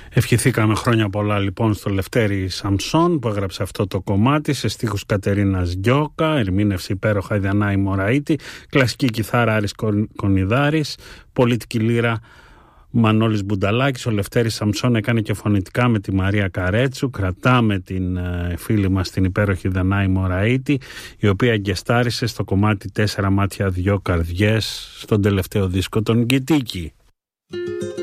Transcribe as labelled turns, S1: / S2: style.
S1: Ευχηθήκαμε χρόνια πολλά λοιπόν στο Λευτέρη Σαμψόν που έγραψε αυτό το κομμάτι σε στίχους Κατερίνας Γκιόκα, ερμήνευση υπέροχα η Δανάη Μωραΐτη, κλασική κιθάρα Άρης Κονιδάρης, πολιτική λύρα Μανώλης Μπουνταλάκης. Ο Λευτέρης Σαμψόν έκανε και φωνητικά με τη Μαρία Καρέτσου. Κρατάμε την φίλη μας την υπέροχη Δανάη Μωραΐτη, η οποία γκεστάρισε στο κομμάτι 4 μάτια 2 καρδιές στον τελευταίο δίσκο των Γκιτίκη.